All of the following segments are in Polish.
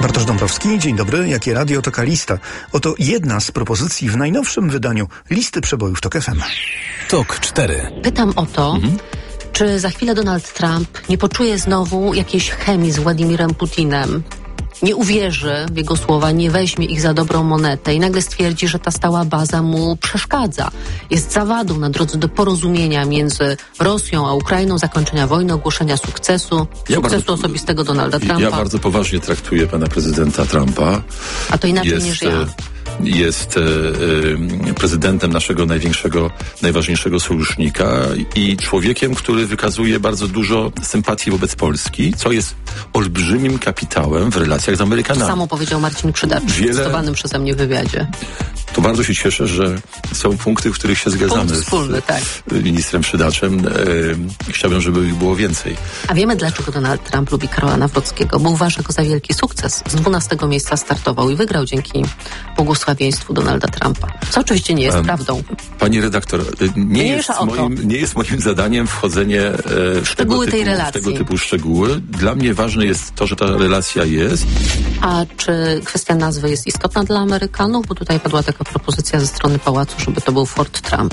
Bartosz Dąbrowski, dzień dobry. Jakie radio, taka lista. Oto jedna z propozycji w najnowszym wydaniu listy przebojów TOK FM. TOK 4. Pytam o to, czy za chwilę Donald Trump nie poczuje znowu jakiejś chemii z Władimirem Putinem, nie uwierzy w jego słowa, nie weźmie ich za dobrą monetę i nagle stwierdzi, że ta stała baza mu przeszkadza. Jest zawadą na drodze do porozumienia między Rosją a Ukrainą, zakończenia wojny, ogłoszenia sukcesu osobistego Donalda Trumpa. Ja bardzo poważnie traktuję pana prezydenta Trumpa. A to inaczej niż ja. Jest prezydentem naszego najważniejszego sojusznika i człowiekiem, który wykazuje bardzo dużo sympatii wobec Polski, co jest olbrzymim kapitałem w relacjach z Amerykanami. Samo powiedział Marcin Przydacz w cytowanym przeze mnie wywiadzie. To bardzo się cieszę, że są punkty, w których się zgadzamy wspólny, tak. z ministrem Przydaczem. Chciałbym, żeby ich było więcej. A wiemy, dlaczego Donald Trump lubi Karola Nawrockiego, bo uważa go za wielki sukces. Z 12 miejsca startował i wygrał dzięki błogosławieństwu Donalda Trumpa. Co oczywiście nie jest prawdą. Pani redaktor, nie jest moim zadaniem wchodzenie w tego typu szczegóły. Dla mnie ważne jest to, że ta relacja jest. A czy kwestia nazwy jest istotna dla Amerykanów? Bo tutaj padła taka propozycja ze strony pałacu, żeby to był Fort Trump.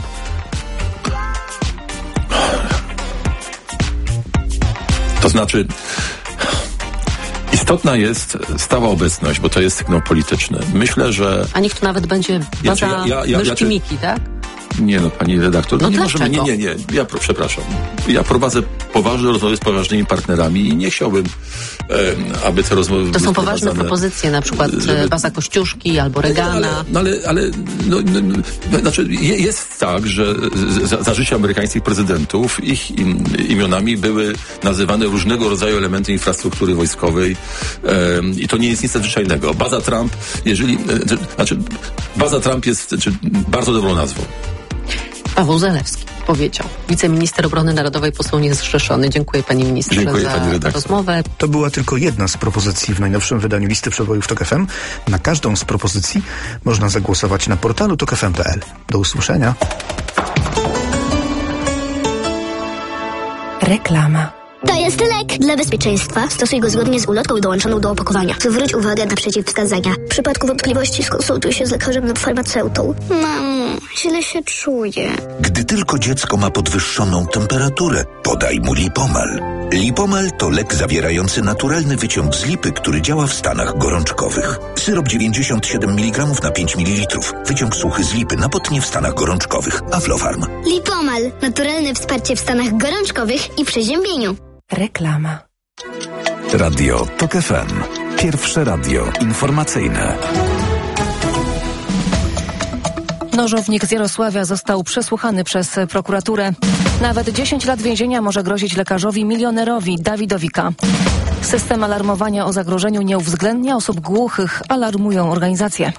To znaczy, istotna jest stała obecność, bo to jest sygnał polityczny. Myślę, że... A niech to nawet będzie baza myszki Miki, tak? Nie no, pani redaktor, nie możemy, nie, przepraszam. Ja prowadzę poważne rozmowy z poważnymi partnerami i nie chciałbym, aby te rozmowy to są poważne propozycje, na przykład baza Kościuszki albo Reagana. Znaczy jest tak, że za życia amerykańskich prezydentów ich imionami były nazywane różnego rodzaju elementy infrastruktury wojskowej i to nie jest nic nadzwyczajnego. Baza Trump, Baza Trump jest bardzo dobrą nazwą. Paweł Zalewski powiedział. Wiceminister Obrony Narodowej, poseł niezrzeszony. Dziękuję pani ministrze za rozmowę. To była tylko jedna z propozycji w najnowszym wydaniu listy przebojów TOK FM. Na każdą z propozycji można zagłosować na portalu tokfm.pl. Do usłyszenia. Reklama. To jest lek. Dla bezpieczeństwa stosuj go zgodnie z ulotką dołączoną do opakowania. Zwróć uwagę na przeciwwskazania. W przypadku wątpliwości skonsultuj się z lekarzem lub farmaceutą. Mamo, źle się czuję. Gdy tylko dziecko ma podwyższoną temperaturę, podaj mu Lipomal. Lipomal to lek zawierający naturalny wyciąg z lipy, który działa w stanach gorączkowych. Syrop 97 mg na 5 ml. Wyciąg suchy z lipy na potnie w stanach gorączkowych. Aflofarm. Lipomal. Naturalne wsparcie w stanach gorączkowych i przeziębieniu. Reklama. Radio TOK FM. Pierwsze radio informacyjne. Nożownik z Jarosławia został przesłuchany przez prokuraturę. Nawet 10 lat więzienia może grozić lekarzowi milionerowi Dawidowi K. System alarmowania o zagrożeniu nie uwzględnia osób głuchych, alarmują organizacje.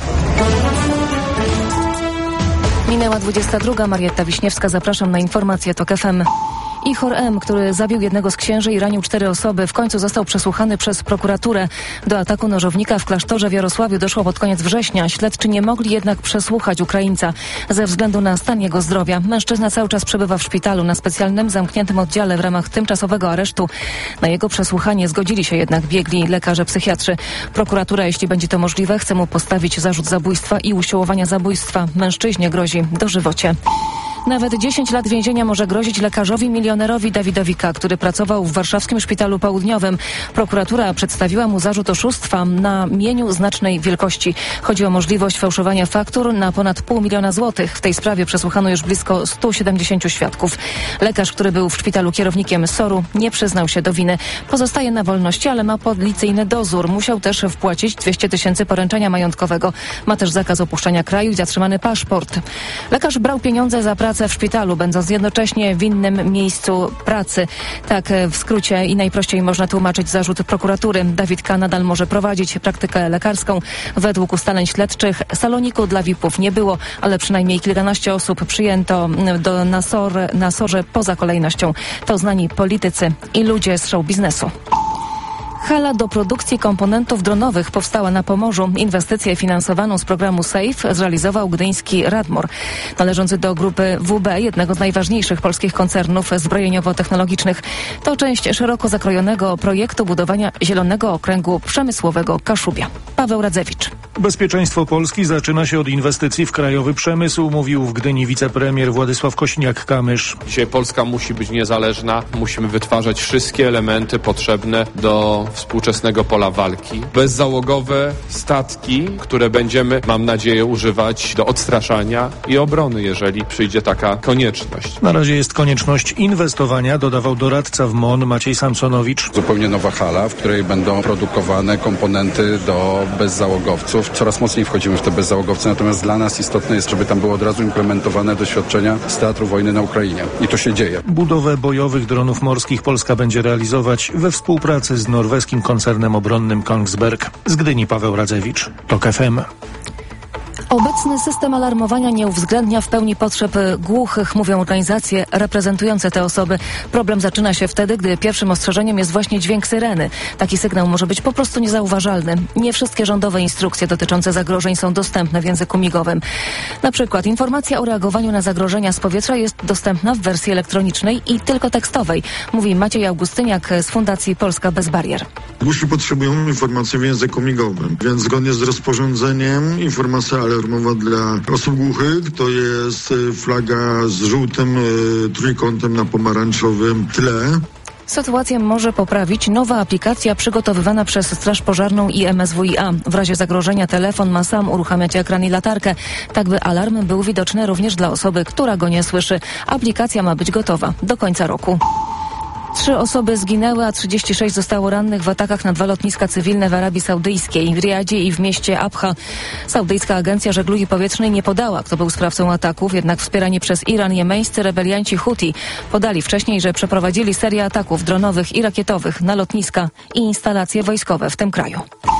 Minęła 22. Marietta Wiśniewska. Zapraszam na informacje TOK FM. Ihor M., który zabił jednego z księży i ranił 4 osoby, w końcu został przesłuchany przez prokuraturę. Do ataku nożownika w klasztorze w Jarosławiu doszło pod koniec września. Śledczy nie mogli jednak przesłuchać Ukraińca ze względu na stan jego zdrowia. Mężczyzna cały czas przebywa w szpitalu na specjalnym, zamkniętym oddziale w ramach tymczasowego aresztu. Na jego przesłuchanie zgodzili się jednak biegli lekarze psychiatrzy. Prokuratura, jeśli będzie to możliwe, chce mu postawić zarzut zabójstwa i usiłowania zabójstwa. Mężczyźnie grozi dożywocie. Nawet 10 lat więzienia może grozić lekarzowi milionerowi Dawidowi K., który pracował w warszawskim szpitalu południowym. Prokuratura przedstawiła mu zarzut oszustwa na mieniu znacznej wielkości. Chodzi o możliwość fałszowania faktur na ponad 500 000 złotych. W tej sprawie przesłuchano już blisko 170 świadków. Lekarz, który był w szpitalu kierownikiem SOR-u, nie przyznał się do winy. Pozostaje na wolności, ale ma policyjny dozór. Musiał też wpłacić 200 000 poręczenia majątkowego. Ma też zakaz opuszczania kraju i zatrzymany paszport. Lekarz brał pieniądze za pracę w szpitalu, będąc jednocześnie w innym miejscu pracy. Tak w skrócie i najprościej można tłumaczyć zarzut prokuratury. Dawid K. nadal może prowadzić praktykę lekarską. Według ustaleń śledczych saloniku dla VIP-ów nie było, ale przynajmniej kilkanaście osób przyjęto na SOR-ze poza kolejnością. To znani politycy i ludzie z show biznesu. Hala do produkcji komponentów dronowych powstała na Pomorzu. Inwestycję finansowaną z programu SAFE zrealizował gdyński Radmor. Należący do grupy WB, jednego z najważniejszych polskich koncernów zbrojeniowo-technologicznych. To część szeroko zakrojonego projektu budowania zielonego okręgu przemysłowego Kaszubia. Paweł Radzewicz. Bezpieczeństwo Polski zaczyna się od inwestycji w krajowy przemysł, mówił w Gdyni wicepremier Władysław Kośniak-Kamysz. Dzisiaj Polska musi być niezależna, musimy wytwarzać wszystkie elementy potrzebne do współczesnego pola walki. Bezzałogowe statki, które będziemy, mam nadzieję, używać do odstraszania i obrony, jeżeli przyjdzie taka konieczność. Na razie jest konieczność inwestowania, dodawał doradca w MON Maciej Samsonowicz. Zupełnie nowa hala, w której będą produkowane komponenty do bezzałogowców. Coraz mocniej wchodzimy w te bezzałogowce, natomiast dla nas istotne jest, żeby tam były od razu implementowane doświadczenia z teatru wojny na Ukrainie. I to się dzieje. Budowę bojowych dronów morskich Polska będzie realizować we współpracy z norweskim koncernem obronnym Kongsberg. Z Gdyni Paweł Radzewicz, TOK FM. Obecny system alarmowania nie uwzględnia w pełni potrzeb głuchych, mówią organizacje reprezentujące te osoby. Problem zaczyna się wtedy, gdy pierwszym ostrzeżeniem jest właśnie dźwięk syreny. Taki sygnał może być po prostu niezauważalny. Nie wszystkie rządowe instrukcje dotyczące zagrożeń są dostępne w języku migowym. Na przykład informacja o reagowaniu na zagrożenia z powietrza jest dostępna w wersji elektronicznej i tylko tekstowej, mówi Maciej Augustyniak z Fundacji Polska Bez Barier. Głusi potrzebują informacji w języku migowym, więc zgodnie z rozporządzeniem informacja alarmowa dla osób głuchych to jest flaga z żółtym trójkątem na pomarańczowym tle. Sytuację może poprawić nowa aplikacja przygotowywana przez Straż Pożarną i MSWiA. W razie zagrożenia telefon ma sam uruchamiać ekran i latarkę, tak by alarm był widoczny również dla osoby, która go nie słyszy. Aplikacja ma być gotowa do końca roku. 3 osoby zginęły, a 36 zostało rannych w atakach na 2 lotniska cywilne w Arabii Saudyjskiej, w Riyadzie i w mieście Abha. Saudyjska Agencja Żeglugi Powietrznej nie podała, kto był sprawcą ataków, jednak wspierani przez Iran jemeńscy rebelianci Huti podali wcześniej, że przeprowadzili serię ataków dronowych i rakietowych na lotniska i instalacje wojskowe w tym kraju.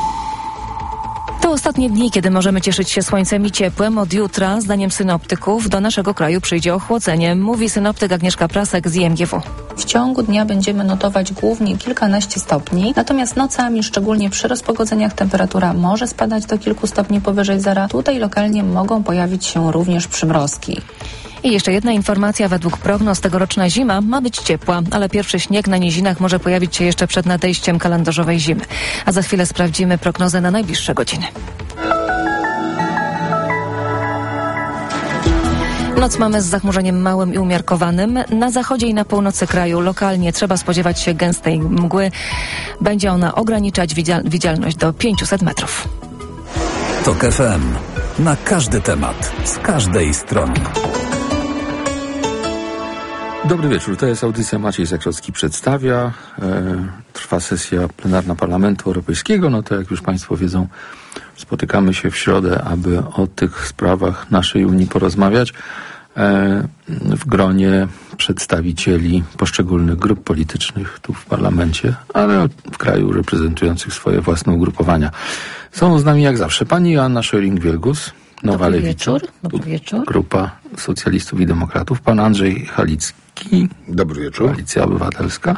To ostatnie dni, kiedy możemy cieszyć się słońcem i ciepłem. Od jutra, zdaniem synoptyków, do naszego kraju przyjdzie ochłodzenie, mówi synoptyk Agnieszka Prasek z IMGW. W ciągu dnia będziemy notować głównie kilkanaście stopni, natomiast nocami, szczególnie przy rozpogodzeniach, temperatura może spadać do kilku stopni powyżej zera. Tutaj lokalnie mogą pojawić się również przymrozki. I jeszcze jedna informacja. Według prognoz tegoroczna zima ma być ciepła, ale pierwszy śnieg na nizinach może pojawić się jeszcze przed nadejściem kalendarzowej zimy. A za chwilę sprawdzimy prognozę na najbliższe godziny. Noc mamy z zachmurzeniem małym i umiarkowanym. Na zachodzie i na północy kraju lokalnie trzeba spodziewać się gęstej mgły. Będzie ona ograniczać widzialność do 500 metrów. TOK FM. Na każdy temat, z każdej strony. Dobry wieczór, to jest audycja Maciej Zakrocki przedstawia. Trwa sesja plenarna Parlamentu Europejskiego. No to jak już Państwo wiedzą, spotykamy się w środę, aby o tych sprawach naszej Unii porozmawiać w gronie przedstawicieli poszczególnych grup politycznych tu w parlamencie, ale w kraju reprezentujących swoje własne ugrupowania. Są z nami jak zawsze pani Joanna Scheuring-Wielgus, Nowa Lewica, Dobry wieczór. Grupa Socjalistów i Demokratów, pan Andrzej Halicki, Dobry wieczór. Koalicja Obywatelska,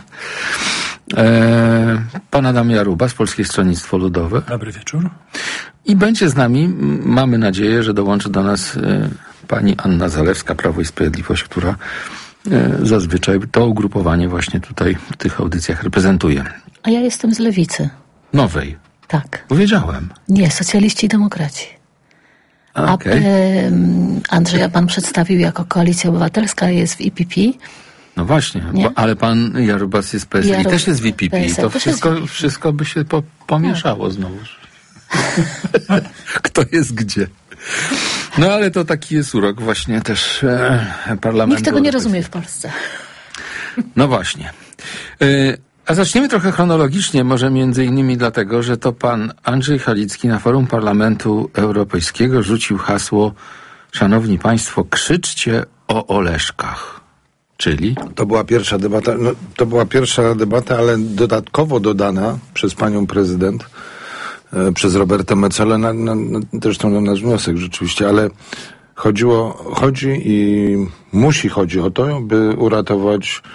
pan Adam Jaruba z Polskie Stronnictwo Ludowe. Dobry wieczór. I będzie z nami, mamy nadzieję, że dołączy do nas pani Anna Zalewska, Prawo i Sprawiedliwość, która zazwyczaj to ugrupowanie właśnie tutaj w tych audycjach reprezentuje. A ja jestem z Lewicy. Nowej. Tak. Powiedziałem. Nie, Socjaliści i Demokraci. Okay. Andrzeja pan przedstawił jako Koalicja Obywatelska, jest w IPP. No właśnie, ale pan Jarubas jest PSL i też jest w IPP. PSL, to wszystko by się pomieszało znowuż. Kto jest gdzie? No ale to taki jest urok właśnie też parlamentu. Nikt tego nie rozumie w Polsce. No właśnie. A zaczniemy trochę chronologicznie, może między innymi dlatego, że to pan Andrzej Halicki na forum Parlamentu Europejskiego rzucił hasło: szanowni państwo, krzyczcie o Oleszkach. Czyli? To była pierwsza debata, ale dodatkowo dodana przez panią prezydent, przez Robertę Metsolę, zresztą na nasz wniosek rzeczywiście, ale chodzi i musi chodzić o to, by uratować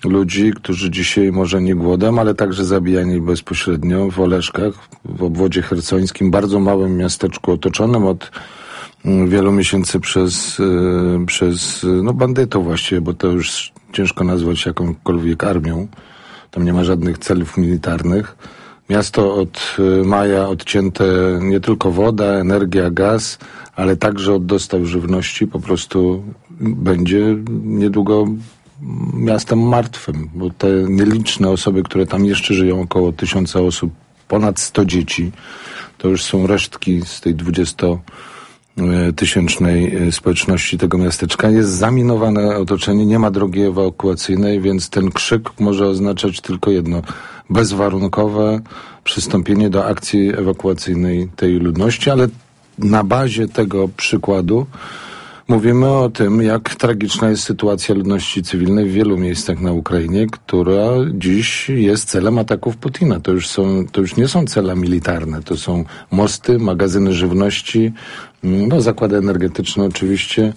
ludzi, którzy dzisiaj może nie głodem, ale także zabijani bezpośrednio w Oleszkach, w obwodzie chersońskim, bardzo małym miasteczku otoczonym od wielu miesięcy przez bandytów właściwie, bo to już ciężko nazwać jakąkolwiek armią. Tam nie ma żadnych celów militarnych. Miasto od maja odcięte nie tylko woda, energia, gaz, ale także od dostaw żywności. Po prostu będzie niedługo miastem martwym, bo te nieliczne osoby, które tam jeszcze żyją, około 1000 osób, ponad 100 dzieci, to już są resztki z tej 20-tysięcznej społeczności tego miasteczka. Jest zaminowane otoczenie, nie ma drogi ewakuacyjnej, więc ten krzyk może oznaczać tylko jedno: bezwarunkowe przystąpienie do akcji ewakuacyjnej tej ludności, ale na bazie tego przykładu mówimy o tym, jak tragiczna jest sytuacja ludności cywilnej w wielu miejscach na Ukrainie, która dziś jest celem ataków Putina. To już nie są cele militarne, to są mosty, magazyny żywności, zakłady energetyczne oczywiście,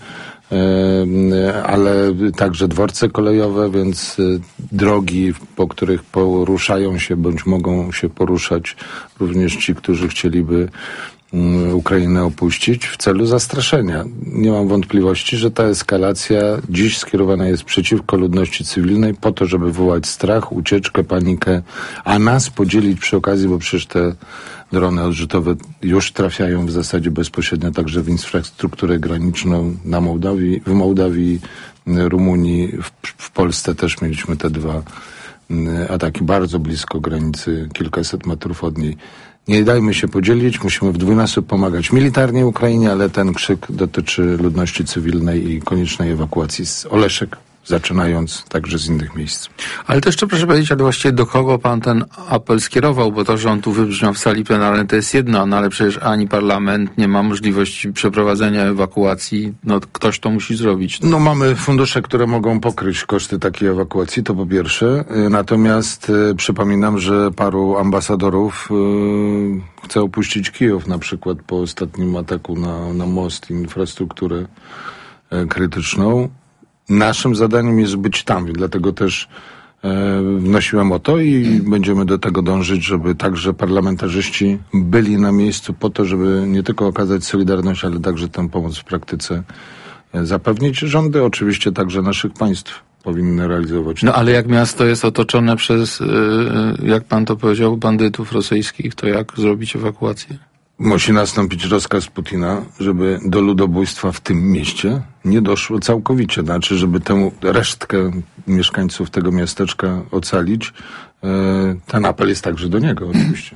ale także dworce kolejowe, więc drogi, po których poruszają się bądź mogą się poruszać również ci, którzy chcieliby Ukrainę opuścić w celu zastraszenia. Nie mam wątpliwości, że ta eskalacja dziś skierowana jest przeciwko ludności cywilnej po to, żeby wywołać strach, ucieczkę, panikę, a nas podzielić przy okazji, bo przecież te drony odrzutowe już trafiają w zasadzie bezpośrednio także w infrastrukturę graniczną w Mołdawii, Rumunii, w Polsce też mieliśmy te 2 ataki bardzo blisko granicy, kilkaset metrów od niej. Nie dajmy się podzielić, musimy w dwójnasób pomagać militarnie Ukrainie, ale ten krzyk dotyczy ludności cywilnej i koniecznej ewakuacji z Oleszek, zaczynając także z innych miejsc. Ale to jeszcze proszę powiedzieć, ale właściwie do kogo pan ten apel skierował, bo to, że on tu wybrzmiał w sali plenarnej, to jest jedno, no ale przecież ani parlament nie ma możliwości przeprowadzenia ewakuacji, ktoś to musi zrobić. Mamy fundusze, które mogą pokryć koszty takiej ewakuacji, to po pierwsze. Natomiast przypominam, że paru ambasadorów chce opuścić Kijów, na przykład po ostatnim ataku na most i infrastrukturę krytyczną. Naszym zadaniem jest być tam i dlatego też wnosiłem o to i będziemy do tego dążyć, żeby także parlamentarzyści byli na miejscu po to, żeby nie tylko okazać solidarność, ale także tę pomoc w praktyce zapewnić. Rządy oczywiście także naszych państw powinny realizować. Ale jak miasto jest otoczone przez, jak pan to powiedział, bandytów rosyjskich, to jak zrobić ewakuację? Musi nastąpić rozkaz Putina, żeby do ludobójstwa w tym mieście nie doszło całkowicie. Znaczy, żeby tę resztkę mieszkańców tego miasteczka ocalić. Ten apel jest także do niego oczywiście.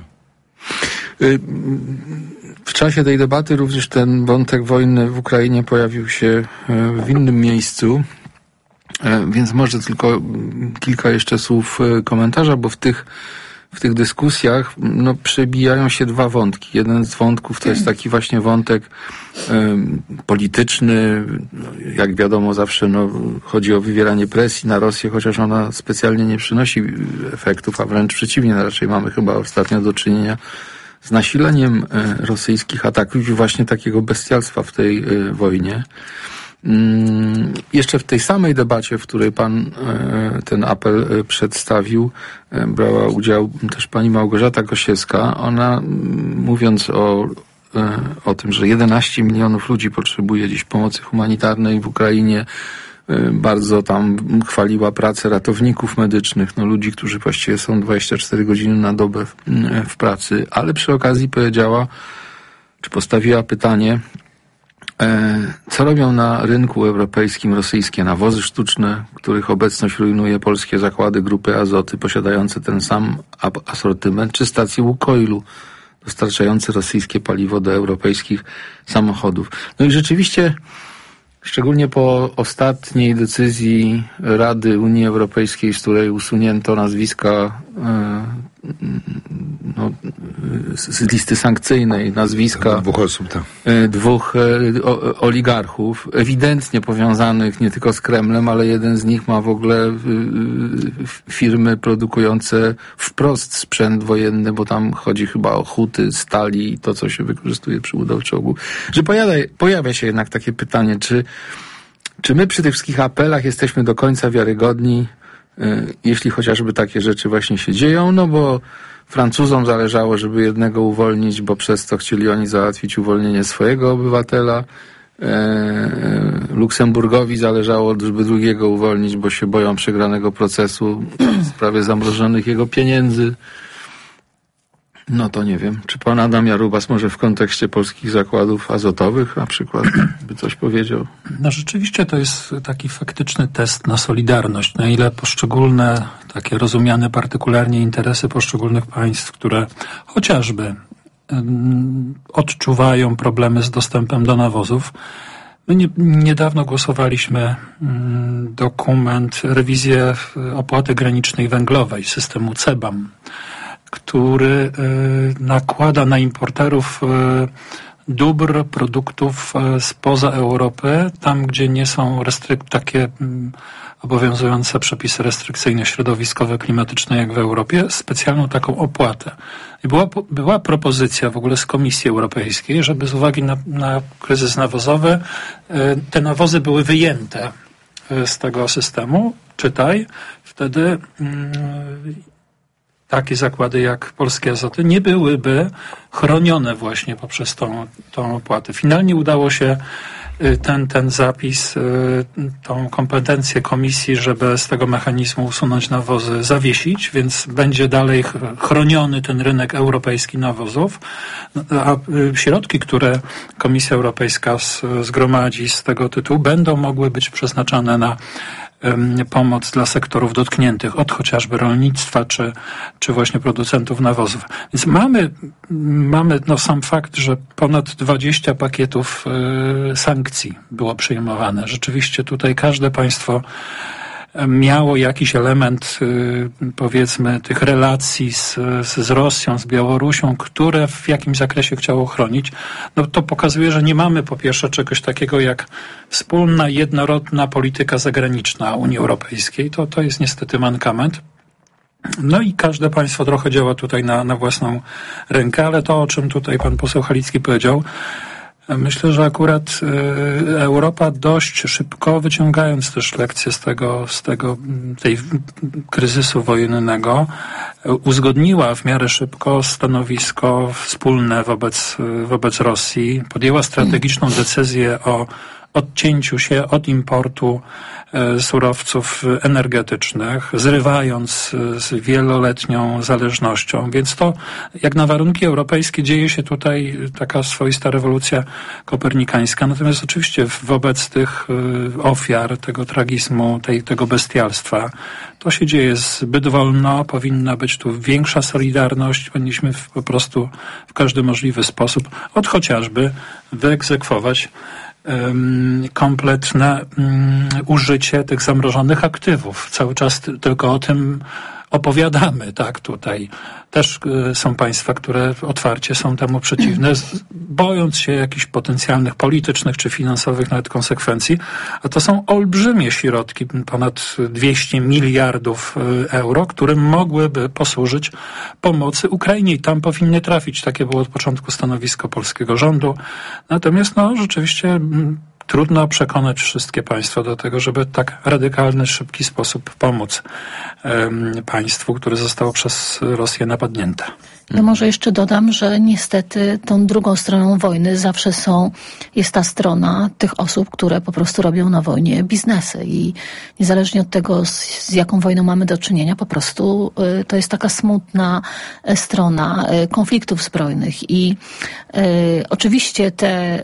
W czasie tej debaty również ten wątek wojny w Ukrainie pojawił się w innym miejscu. Więc może tylko kilka jeszcze słów komentarza, bo w tych dyskusjach przebijają się 2 wątki. Jeden z wątków to jest taki właśnie wątek polityczny. Jak wiadomo, zawsze chodzi o wywieranie presji na Rosję, chociaż ona specjalnie nie przynosi efektów, a wręcz przeciwnie. Raczej mamy chyba ostatnio do czynienia z nasileniem rosyjskich ataków i właśnie takiego bestialstwa w tej wojnie. Jeszcze w tej samej debacie, w której pan ten apel przedstawił, brała udział też pani Małgorzata Gosiewska. Ona, mówiąc o tym, że 11 milionów ludzi potrzebuje dziś pomocy humanitarnej w Ukrainie, bardzo tam chwaliła pracę ratowników medycznych, ludzi, którzy właściwie są 24 godziny na dobę w pracy, ale przy okazji powiedziała, czy postawiła pytanie, co robią na rynku europejskim rosyjskie nawozy sztuczne, których obecność rujnuje polskie zakłady Grupy Azoty posiadające ten sam asortyment, czy stacje Łukoilu dostarczające rosyjskie paliwo do europejskich samochodów. I rzeczywiście, szczególnie po ostatniej decyzji Rady Unii Europejskiej, z której usunięto nazwiska z listy sankcyjnej, nazwiska 2 osób, tak. 2 oligarchów, ewidentnie powiązanych nie tylko z Kremlem, ale jeden z nich ma w ogóle firmy produkujące wprost sprzęt wojenny, bo tam chodzi chyba o huty, stali i to, co się wykorzystuje przy budowie czołgu. Że pojawia się jednak takie pytanie, czy my przy tych wszystkich apelach jesteśmy do końca wiarygodni, jeśli chociażby takie rzeczy właśnie się dzieją, no bo Francuzom zależało, żeby jednego uwolnić, bo przez to chcieli oni załatwić uwolnienie swojego obywatela. Luksemburgowi zależało, żeby drugiego uwolnić, bo się boją przegranego procesu w sprawie zamrożonych jego pieniędzy. No to nie wiem, czy pan Adam Jarubas może w kontekście polskich zakładów azotowych na przykład by coś powiedział? No rzeczywiście to jest taki faktyczny test na solidarność, na ile poszczególne, takie rozumiane partykularnie interesy poszczególnych państw, które chociażby odczuwają problemy z dostępem do nawozów. My niedawno głosowaliśmy dokument, rewizję opłaty granicznej węglowej, systemu CBAM, który nakłada na importerów dóbr, produktów spoza Europy, tam gdzie nie są takie obowiązujące przepisy restrykcyjne, środowiskowe, klimatyczne jak w Europie, specjalną taką opłatę. I była propozycja w ogóle z Komisji Europejskiej, żeby z uwagi na kryzys nawozowy te nawozy były wyjęte z tego systemu. Czytaj, wtedy takie zakłady jak Polskie Azoty nie byłyby chronione właśnie poprzez tą opłatę. Finalnie udało się ten zapis, tą kompetencję komisji, żeby z tego mechanizmu usunąć nawozy, zawiesić, więc będzie dalej chroniony ten rynek europejski nawozów, a środki, które Komisja Europejska zgromadzi z tego tytułu, będą mogły być przeznaczane na pomoc dla sektorów dotkniętych, od chociażby rolnictwa, czy właśnie producentów nawozów. Więc mamy sam fakt, że ponad 20 pakietów sankcji było przyjmowane. Rzeczywiście tutaj każde państwo miało jakiś element, powiedzmy, tych relacji z Rosją, z Białorusią, które w jakimś zakresie chciało chronić. No to pokazuje, że nie mamy po pierwsze czegoś takiego jak wspólna, jednorodna polityka zagraniczna Unii Europejskiej. To jest niestety mankament. No i każde państwo trochę działa tutaj na własną rękę, ale to, o czym tutaj pan poseł Halicki powiedział, myślę, że akurat Europa dość szybko, wyciągając też lekcje tej kryzysu wojennego, uzgodniła w miarę szybko stanowisko wspólne wobec Rosji, podjęła strategiczną decyzję o odcięciu się od importu surowców energetycznych, zrywając z wieloletnią zależnością. Więc to, jak na warunki europejskie, dzieje się tutaj taka swoista rewolucja kopernikańska. Natomiast oczywiście wobec tych ofiar, tego tragizmu, tego bestialstwa, to się dzieje zbyt wolno, powinna być tu większa solidarność, powinniśmy po prostu w każdy możliwy sposób, od chociażby wyegzekwować kompletne użycie tych zamrożonych aktywów. Cały czas tylko o tym opowiadamy, tak, tutaj. Też są państwa, które otwarcie są temu przeciwne, bojąc się jakichś potencjalnych politycznych czy finansowych nawet konsekwencji, a to są olbrzymie środki, ponad 200 miliardów euro, które mogłyby posłużyć pomocy Ukrainie i tam powinny trafić. Takie było od początku stanowisko polskiego rządu. Natomiast rzeczywiście trudno przekonać wszystkie państwa do tego, żeby tak radykalny, szybki sposób pomóc państwu, które zostało przez Rosję napadnięte. Ja może jeszcze dodam, że niestety tą drugą stroną wojny zawsze jest ta strona tych osób, które po prostu robią na wojnie biznesy i niezależnie od tego, z jaką wojną mamy do czynienia, po prostu to jest taka smutna strona konfliktów zbrojnych i oczywiście te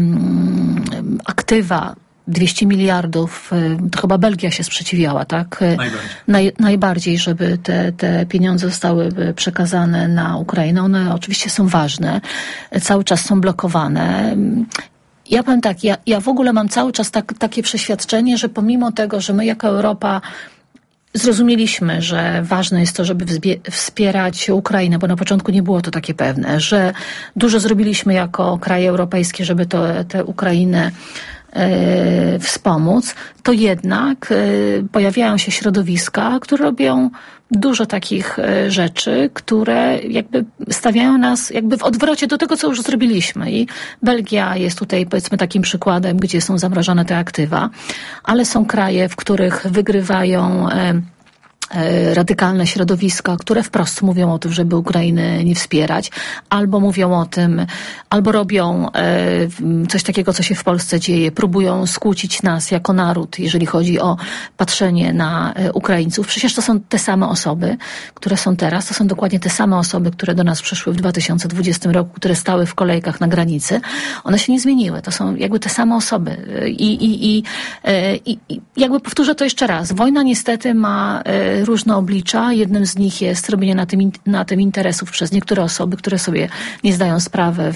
aktywa 200 miliardów, to chyba Belgia się sprzeciwiała, tak? Najbardziej, żeby te pieniądze zostały przekazane na Ukrainę. One oczywiście są ważne, cały czas są blokowane. Ja powiem tak, ja w ogóle mam cały czas takie przeświadczenie, że pomimo tego, że my jako Europa zrozumieliśmy, że ważne jest to, żeby wspierać Ukrainę, bo na początku nie było to takie pewne, że dużo zrobiliśmy jako kraje europejskie, żeby tę Ukrainę wspomóc, to jednak pojawiają się środowiska, które robią dużo takich rzeczy, które jakby stawiają nas jakby w odwrocie do tego, co już zrobiliśmy. I Belgia jest tutaj, powiedzmy, takim przykładem, gdzie są zamrożone te aktywa, ale są kraje, w których wygrywają radykalne środowiska, które wprost mówią o tym, żeby Ukrainy nie wspierać, albo mówią o tym, albo robią coś takiego, co się w Polsce dzieje, próbują skłócić nas jako naród, jeżeli chodzi o patrzenie na Ukraińców. Przecież to są te same osoby, które są teraz, to są dokładnie te same osoby, które do nas przyszły w 2020 roku, które stały w kolejkach na granicy. One się nie zmieniły, to są jakby te same osoby. I jakby powtórzę to jeszcze raz. Wojna niestety ma różne oblicza. Jednym z nich jest robienie na tym interesów przez niektóre osoby, które sobie nie zdają sprawy,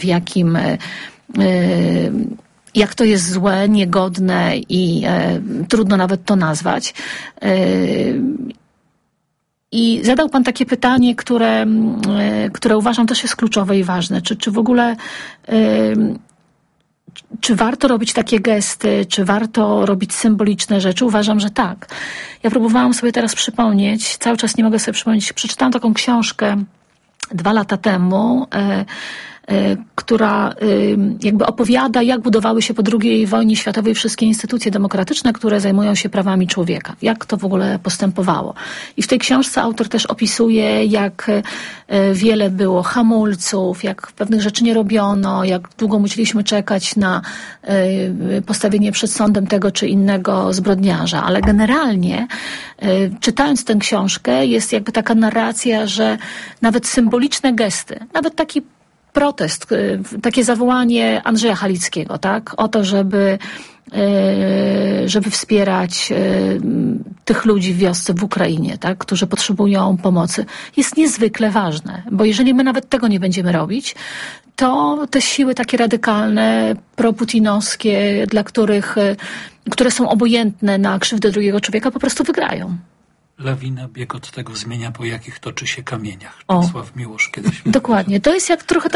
jak to jest złe, niegodne i trudno nawet to nazwać. I zadał pan takie pytanie, które uważam też jest kluczowe i ważne. Czy w ogóle czy warto robić takie gesty, czy warto robić symboliczne rzeczy? Uważam, że tak. Ja próbowałam sobie teraz przypomnieć, cały czas nie mogę sobie przypomnieć, przeczytałam taką książkę 2 lata temu, która jakby opowiada, jak budowały się po II wojnie światowej wszystkie instytucje demokratyczne, które zajmują się prawami człowieka. Jak to w ogóle postępowało. I w tej książce autor też opisuje, jak wiele było hamulców, jak pewnych rzeczy nie robiono, jak długo musieliśmy czekać na postawienie przed sądem tego czy innego zbrodniarza. Ale generalnie, czytając tę książkę, jest jakby taka narracja, że nawet symboliczne gesty, nawet taki protest, takie zawołanie Andrzeja Halickiego, tak? O to, żeby wspierać tych ludzi w wiosce w Ukrainie, tak? Którzy potrzebują pomocy, jest niezwykle ważne. Bo jeżeli my nawet tego nie będziemy robić, to te siły takie radykalne, proputinowskie, które są obojętne na krzywdę drugiego człowieka, po prostu wygrają. Lawina bieg od tego zmienia, po jakich toczy się kamieniach. Czesław Miłosz kiedyś. Dokładnie. To jest jak trochę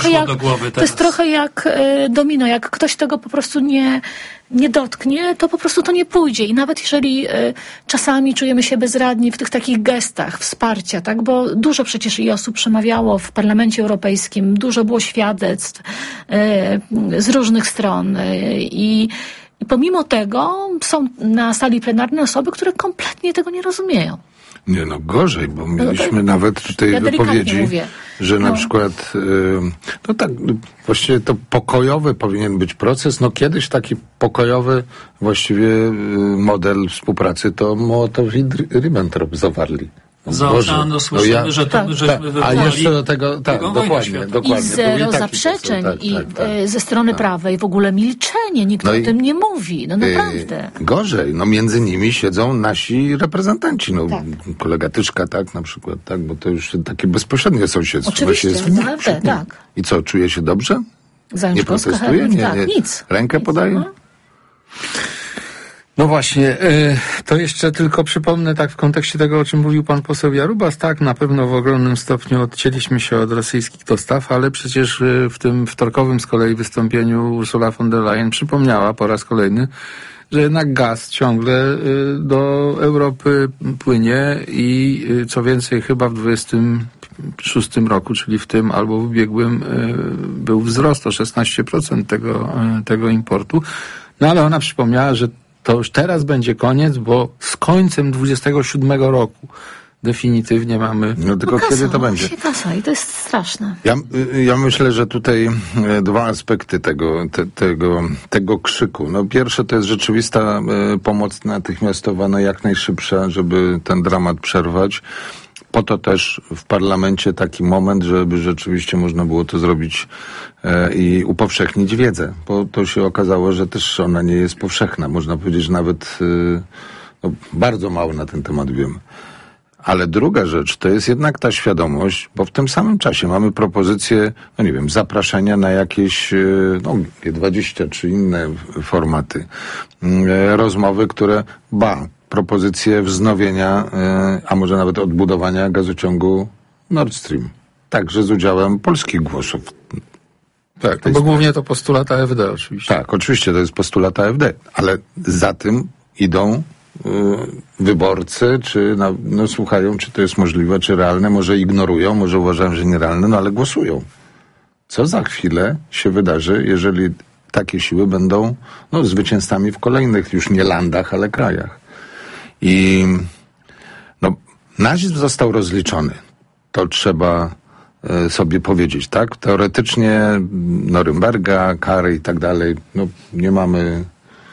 jak domino. Jak ktoś tego po prostu nie dotknie, to po prostu to nie pójdzie. I nawet jeżeli czasami czujemy się bezradni w tych takich gestach wsparcia, tak? Bo dużo przecież i osób przemawiało w Parlamencie Europejskim, dużo było świadectw z różnych stron i pomimo tego są na sali plenarnej osoby, które kompletnie tego nie rozumieją. Nie, gorzej, bo mieliśmy nawet tutaj wypowiedzi, że na przykład, właściwie to pokojowy powinien być proces. Kiedyś taki pokojowy właściwie model współpracy to Mołotow i Ribbentrop zawarli. Słyszymy, że to a jeszcze do tego, dokładnie. I zero zaprzeczeń ze strony prawej w ogóle milczenie, nikt o tym nie mówi, naprawdę. Gorzej, między nimi siedzą nasi reprezentanci, kolega Tyszka, tak, na przykład, tak, bo to już takie bezpośrednie sąsiedztwo. Oczywiście, naprawdę, tak. I co, czuje się dobrze? Nie protestuje? Nic. Rękę podaje? No właśnie, to jeszcze tylko przypomnę tak w kontekście tego, o czym mówił pan poseł Jarubas, tak, na pewno w ogromnym stopniu odcięliśmy się od rosyjskich dostaw, ale przecież w tym wtorkowym z kolei wystąpieniu Ursula von der Leyen przypomniała po raz kolejny, że jednak gaz ciągle do Europy płynie i co więcej chyba w 26 roku, czyli w tym albo w ubiegłym był wzrost o 16% tego importu, ale ona przypomniała, że to już teraz będzie koniec, bo z końcem 27 roku definitywnie mamy... tylko kiedy to będzie? Kasa i to jest straszne. Ja myślę, że tutaj 2 aspekty tego krzyku. Pierwsze to jest rzeczywista pomoc natychmiastowa, jak najszybsza, żeby ten dramat przerwać. Po to też w parlamencie taki moment, żeby rzeczywiście można było to zrobić i upowszechnić wiedzę, bo to się okazało, że też ona nie jest powszechna. Można powiedzieć, że nawet bardzo mało na ten temat wiemy. Ale druga rzecz to jest jednak ta świadomość, bo w tym samym czasie mamy propozycję, zapraszania na jakieś G20 czy inne formaty, rozmowy, które propozycję wznowienia, a może nawet odbudowania gazociągu Nord Stream. Także z udziałem polskich głosów. Tak, bo głównie to postulat AfD oczywiście. Tak, oczywiście to jest postulat AfD, ale za tym idą wyborcy, czy słuchają, czy to jest możliwe, czy realne, może ignorują, może uważają, że nierealne, ale głosują. Co za chwilę się wydarzy, jeżeli takie siły będą zwycięzcami w kolejnych już nie landach, ale krajach. I Nazizm został rozliczony. To trzeba sobie powiedzieć, tak? Teoretycznie Norymberga, kary i tak dalej, no nie mamy...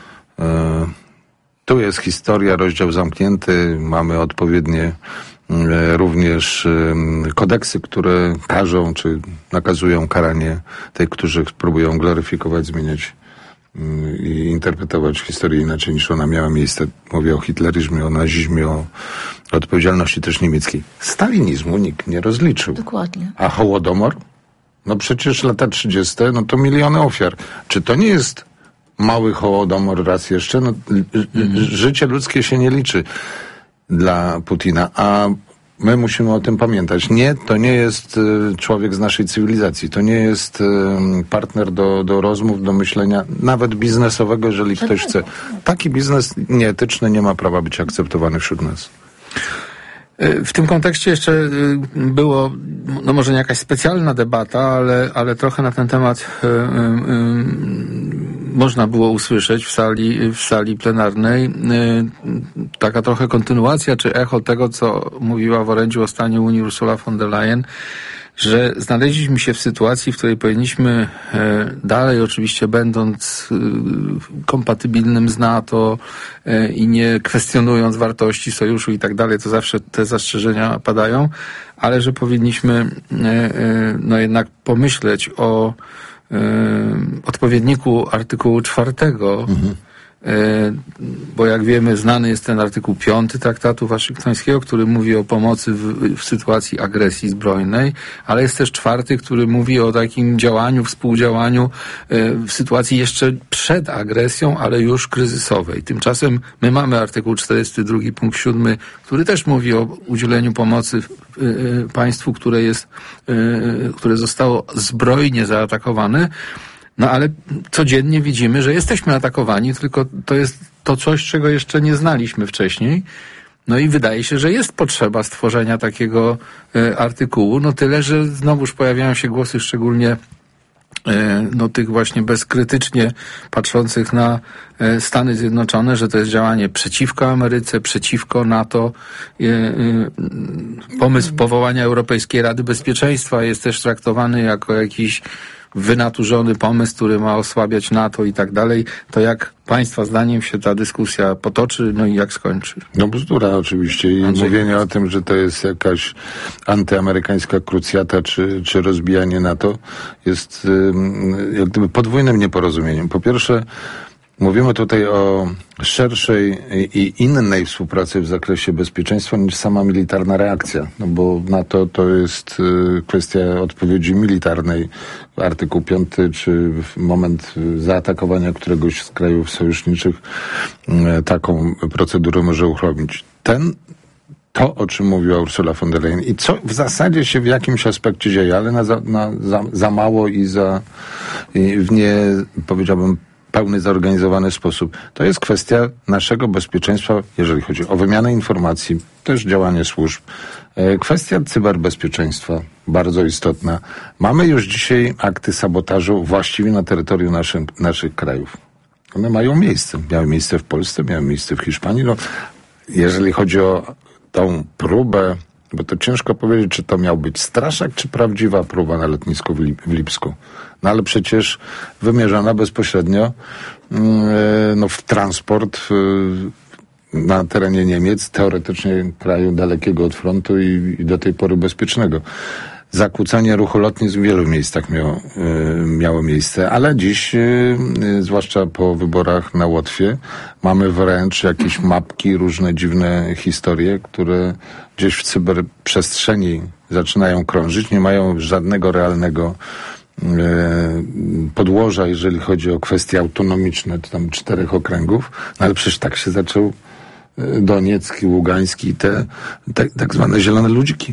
Tu jest historia, rozdział zamknięty, mamy odpowiednie również kodeksy, które każą czy nakazują karanie tych, którzy próbują gloryfikować, zmieniać i interpretować historię inaczej niż ona miała miejsce. Mówię o hitleryzmie, o nazizmie, o odpowiedzialności też niemieckiej. Stalinizmu nikt nie rozliczył. Dokładnie. A Hołodomor? No przecież lata 30, no to miliony ofiar. Czy to nie jest mały Hołodomor raz jeszcze? No, życie ludzkie się nie liczy dla Putina, a my musimy o tym pamiętać. Nie, to nie jest człowiek z naszej cywilizacji. To nie jest partner do rozmów, do myślenia, nawet biznesowego, jeżeli ktoś chce. Taki biznes nieetyczny nie ma prawa być akceptowany wśród nas. W tym kontekście jeszcze było, no może nie jakaś specjalna debata, ale trochę na ten temat można było usłyszeć w sali plenarnej. Taka trochę kontynuacja czy echo tego, co mówiła w orędziu o stanie Unii Ursula von der Leyen, że znaleźliśmy się w sytuacji, w której powinniśmy dalej, oczywiście będąc kompatybilnym z NATO i nie kwestionując wartości sojuszu i tak dalej, to zawsze te zastrzeżenia padają, ale że powinniśmy no jednak pomyśleć o odpowiedniku artykułu 4, bo jak wiemy, znany jest ten artykuł 5 Traktatu Waszyngtońskiego, który mówi o pomocy w sytuacji agresji zbrojnej, ale jest też 4, który mówi o takim działaniu, współdziałaniu w sytuacji jeszcze przed agresją, ale już kryzysowej. Tymczasem my mamy artykuł 42 punkt 7, który też mówi o udzieleniu pomocy państwu, które zostało zbrojnie zaatakowane. No ale codziennie widzimy, że jesteśmy atakowani, tylko to jest to coś, czego jeszcze nie znaliśmy wcześniej. No i wydaje się, że jest potrzeba stworzenia takiego artykułu. No tyle, że znowuż pojawiają się głosy szczególnie no tych właśnie bezkrytycznie patrzących na Stany Zjednoczone, że to jest działanie przeciwko Ameryce, przeciwko NATO. Pomysł powołania Europejskiej Rady Bezpieczeństwa jest też traktowany jako jakiś wynaturzony pomysł, który ma osłabiać NATO i tak dalej. To jak Państwa zdaniem się ta dyskusja potoczy, no i jak skończy? No bzdura oczywiście i mówienie o tym, że to jest jakaś antyamerykańska krucjata czy rozbijanie NATO jest jak gdyby podwójnym nieporozumieniem. Po pierwsze, mówimy tutaj o szerszej i innej współpracy w zakresie bezpieczeństwa niż sama militarna reakcja, no bo NATO to jest kwestia odpowiedzi militarnej. Artykuł 5, czy moment zaatakowania któregoś z krajów sojuszniczych taką procedurę może uchronić. To, o czym mówiła Ursula von der Leyen i co w zasadzie się w jakimś aspekcie dzieje, ale za mało i w nie, powiedziałbym, pełny, zorganizowany sposób. To jest kwestia naszego bezpieczeństwa, jeżeli chodzi o wymianę informacji, też działanie służb. Kwestia cyberbezpieczeństwa, bardzo istotna. Mamy już dzisiaj akty sabotażu właściwie na terytorium naszych krajów. One mają miejsce. Miały miejsce w Polsce, miały miejsce w Hiszpanii. No, jeżeli chodzi o tą próbę, bo to ciężko powiedzieć, czy to miał być straszak, czy prawdziwa próba na lotnisku w Lipsku. No ale przecież wymierzona bezpośrednio w transport na terenie Niemiec, teoretycznie kraju dalekiego od frontu i do tej pory bezpiecznego. Zakłócenie ruchu lotnisk w wielu miejscach miało miejsce, ale dziś, zwłaszcza po wyborach na Łotwie, mamy wręcz jakieś mapki, różne dziwne historie, które gdzieś w cyberprzestrzeni zaczynają krążyć, nie mają żadnego realnego podłoża, jeżeli chodzi o kwestie autonomiczne, to tam 4 okręgów, no ale przecież tak się zaczął Doniecki, Ługański, te tak zwane zielone ludziki.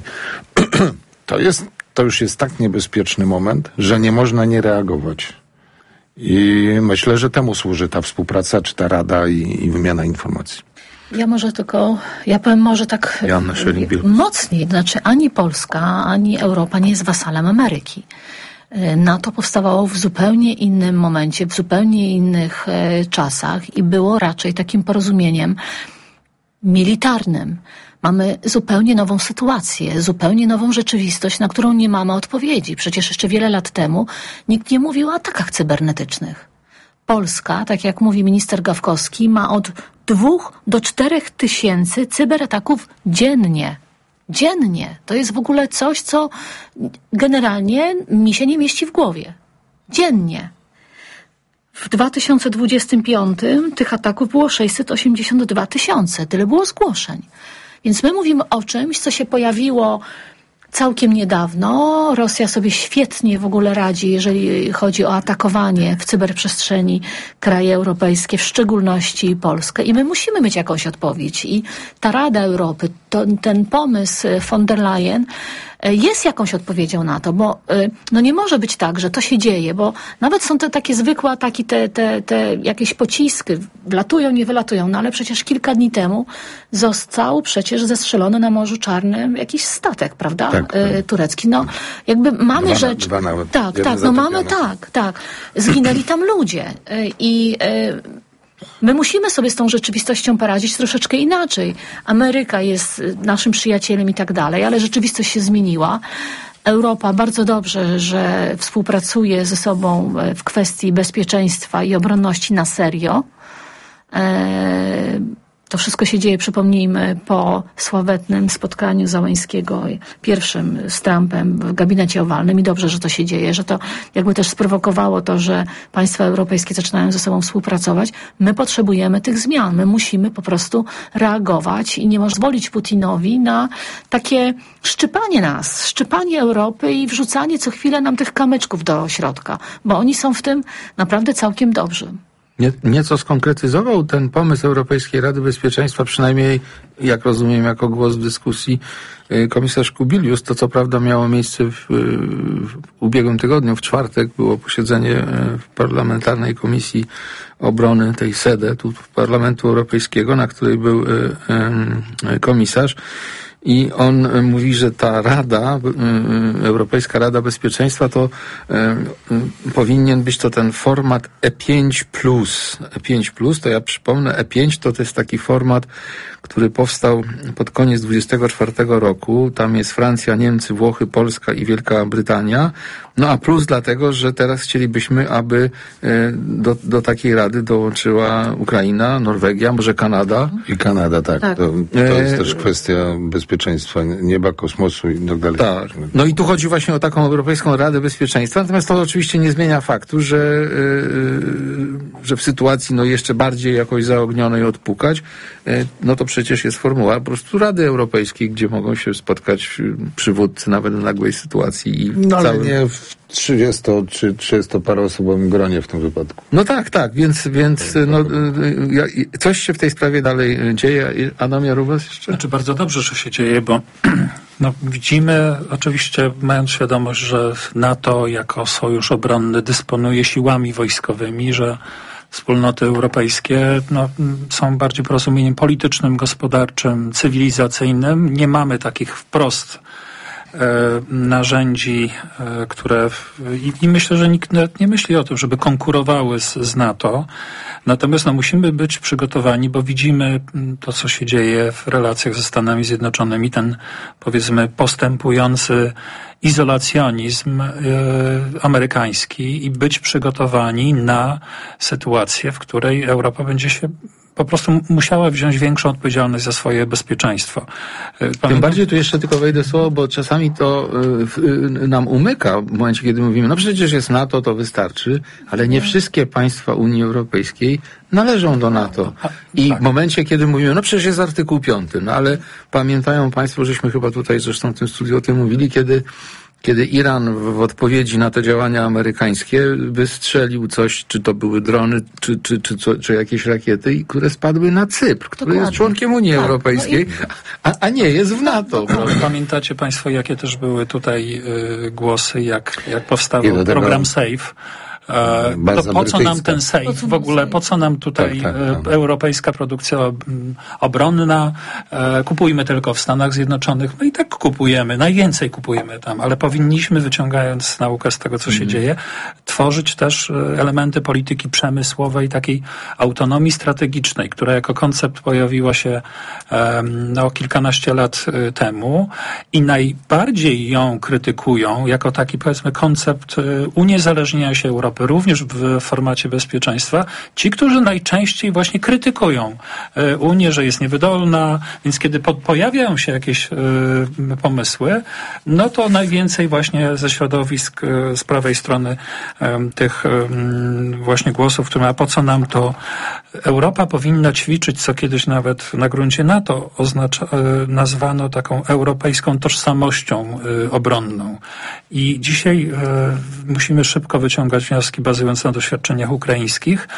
To już jest tak niebezpieczny moment, że nie można nie reagować. I myślę, że temu służy ta współpraca, czy ta rada i wymiana informacji. Ja powiem może tak mocniej, znaczy ani Polska, ani Europa nie jest wasalem Ameryki. NATO powstawało w zupełnie innym momencie, w zupełnie innych czasach i było raczej takim porozumieniem militarnym. Mamy zupełnie nową sytuację, zupełnie nową rzeczywistość, na którą nie mamy odpowiedzi. Przecież jeszcze wiele lat temu nikt nie mówił o atakach cybernetycznych. Polska, tak jak mówi minister Gawkowski, ma od 2 do 4 tysięcy cyberataków dziennie. Dziennie. To jest w ogóle coś, co generalnie mi się nie mieści w głowie. Dziennie. W 2025 tych ataków było 682 tysiące. Tyle było zgłoszeń. Więc my mówimy o czymś, co się pojawiło całkiem niedawno. Rosja sobie świetnie w ogóle radzi, jeżeli chodzi o atakowanie w cyberprzestrzeni kraje europejskie, w szczególności Polskę. I my musimy mieć jakąś odpowiedź. I ta Rada Europy, ten pomysł von der Leyen jest jakąś odpowiedzią na to, bo no nie może być tak, że to się dzieje, bo nawet są te takie zwykłe ataki, te jakieś pociski, wlatują, nie wylatują, no ale przecież kilka dni temu został przecież zestrzelony na Morzu Czarnym jakiś statek, prawda? Tak. Turecki. No jakby mamy rzecz... Dwa nawet. Tak, no mamy, tak. Zginęli tam ludzie i... My musimy sobie z tą rzeczywistością poradzić troszeczkę inaczej. Ameryka jest naszym przyjacielem i tak dalej, ale rzeczywistość się zmieniła. Europa bardzo dobrze, że współpracuje ze sobą w kwestii bezpieczeństwa i obronności na serio. To wszystko się dzieje, przypomnijmy, po sławetnym spotkaniu Załęskiego, pierwszym z Trumpem w gabinecie owalnym i dobrze, że to się dzieje, że to jakby też sprowokowało to, że państwa europejskie zaczynają ze sobą współpracować. My potrzebujemy tych zmian. My musimy po prostu reagować i nie pozwolić Putinowi na takie szczypanie nas, szczypanie Europy i wrzucanie co chwilę nam tych kamyczków do środka, bo oni są w tym naprawdę całkiem dobrzy. Nieco skonkretyzował ten pomysł Europejskiej Rady Bezpieczeństwa, przynajmniej, jak rozumiem, jako głos w dyskusji, komisarz Kubilius. To co prawda miało miejsce w ubiegłym tygodniu, w czwartek było posiedzenie w Parlamentarnej Komisji Obrony, tej SEDE, tu Parlamentu Europejskiego, na której był komisarz. I on mówi, że ta Rada, Europejska Rada Bezpieczeństwa, to powinien być to ten format E5+. E5+, to ja przypomnę, E5 to jest taki format, który powstał pod koniec 1924 roku. Tam jest Francja, Niemcy, Włochy, Polska i Wielka Brytania. No a plus dlatego, że teraz chcielibyśmy, aby do takiej rady dołączyła Ukraina, Norwegia, może Kanada. I Kanada, tak. To jest też kwestia bezpieczeństwa nieba, kosmosu i tak dalej. Tak. No i tu chodzi właśnie o taką Europejską Radę Bezpieczeństwa. Natomiast to oczywiście nie zmienia faktu, że w sytuacji jeszcze bardziej jakoś zaognionej odpukać, no to przecież jest formuła po prostu Rady Europejskiej, gdzie mogą się spotkać przywódcy nawet w nagłej sytuacji. I ale nie w 30 czy 30-paroosobowym gronie w tym wypadku. No tak, więc coś się w tej sprawie dalej dzieje. Adam Jarubas jeszcze? Znaczy bardzo dobrze, że się dzieje, bo widzimy, oczywiście mając świadomość, że NATO jako sojusz obronny dysponuje siłami wojskowymi, że wspólnoty europejskie są bardziej porozumieniem politycznym, gospodarczym, cywilizacyjnym. Nie mamy takich wprost narzędzi, które i myślę, że nikt nie myśli o tym, żeby konkurowały z NATO. Natomiast musimy być przygotowani, bo widzimy to, co się dzieje w relacjach ze Stanami Zjednoczonymi, ten powiedzmy postępujący izolacjonizm amerykański i być przygotowani na sytuację, w której Europa będzie się po prostu musiała wziąć większą odpowiedzialność za swoje bezpieczeństwo. Tym bardziej tu jeszcze tylko wejdę słowo, bo czasami to nam umyka w momencie, kiedy mówimy, przecież jest NATO, to wystarczy, ale nie wszystkie państwa Unii Europejskiej należą do NATO. I w momencie, kiedy mówimy, przecież jest artykuł 5, ale pamiętają państwo, żeśmy chyba tutaj zresztą w tym studiu o tym mówili, kiedy Iran w odpowiedzi na te działania amerykańskie wystrzelił coś, czy to były drony, czy jakieś rakiety, które spadły na Cypr, który jest członkiem Unii Europejskiej, a nie jest w NATO. Pamiętacie państwo, jakie też były tutaj głosy, jak powstawał program SAFE, Baza po co nam brytyjska. ten safe w ogóle, po co nam tutaj Tak. europejska produkcja obronna, kupujmy tylko w Stanach Zjednoczonych, no i tak kupujemy, najwięcej kupujemy tam, ale powinniśmy, wyciągając naukę z tego, co się dzieje, tworzyć też elementy polityki przemysłowej, takiej autonomii strategicznej, która jako koncept pojawiła się kilkanaście lat temu i najbardziej ją krytykują jako taki, powiedzmy, koncept uniezależnienia się Europy, również w formacie bezpieczeństwa, ci, którzy najczęściej właśnie krytykują Unię, że jest niewydolna, więc kiedy pojawiają się jakieś pomysły, no to najwięcej właśnie ze środowisk z prawej strony tych właśnie głosów, które a po co nam to Europa powinna ćwiczyć, co kiedyś nawet na gruncie NATO nazwano taką europejską tożsamością obronną. I dzisiaj musimy szybko wyciągać wnioski bazując na doświadczeniach ukraińskich,